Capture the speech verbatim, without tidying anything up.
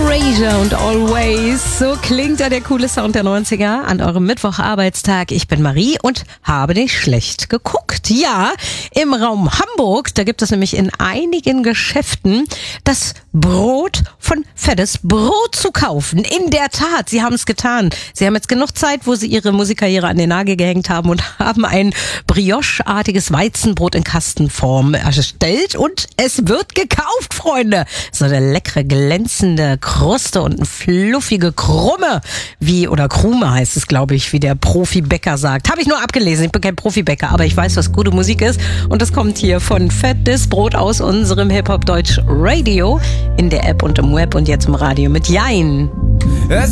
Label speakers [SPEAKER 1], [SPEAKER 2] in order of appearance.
[SPEAKER 1] Erasure und Always. So klingt ja der coole Sound der neunziger an eurem Mittwocharbeitstag. Ich bin Marie und habe nicht schlecht geguckt. Ja, im Raum Hamburg, da gibt es nämlich in einigen Geschäften das Brot von Fettes Brot zu kaufen. In der Tat, sie haben es getan. Sie haben jetzt genug Zeit, wo sie ihre Musikkarriere an den Nagel gehängt haben und haben ein Brioche-artiges Weizenbrot in Kastenform erstellt und es wird gekauft, Freunde. So eine leckere, glänzende Kruste und eine fluffige Krumme, wie, oder Krume heißt es, glaube ich, wie der Profibäcker sagt. Habe ich nur abgelesen, ich bin kein Profibäcker, aber ich weiß, was gute Musik ist und das kommt hier von Fettes Brot aus unserem Hip-Hop-Deutsch Radio in der App und im Web und jetzt im Radio mit Jein.